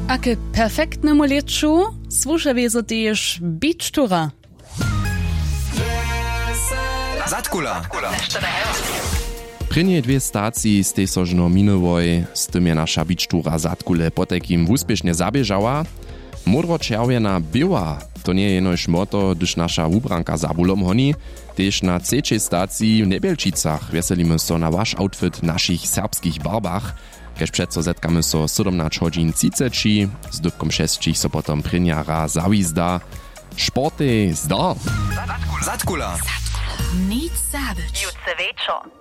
A k perfektnemu leču słuša wieso też beach tura. Zatkula. Prynje dwie stacje z tej sożno minowoj, z tym je nasza beach tura Zatkule po takim úspěšne zabieżała. Modro-čerwjena biła to nie jenož moto, gdyż nasza ubranka zabulom honi, też na trzeciej stacji w Nebielčicach weselimy so na wasz outfit naszych serbskich barbach, kež přeco zetkamy so 17 hodin 30, z dybkom 6 so potom prynjara zawizda. Sporty zdar! Zatkula. Nic zabyć. Jutce wieczor.